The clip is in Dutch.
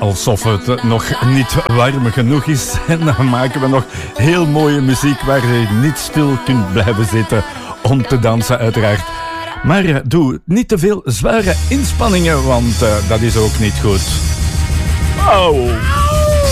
alsof het nog niet warm genoeg is. En dan maken we nog heel mooie muziek waar je niet stil kunt blijven zitten om te dansen uiteraard. Maar doe niet te veel zware inspanningen, want dat is ook niet goed. Oh!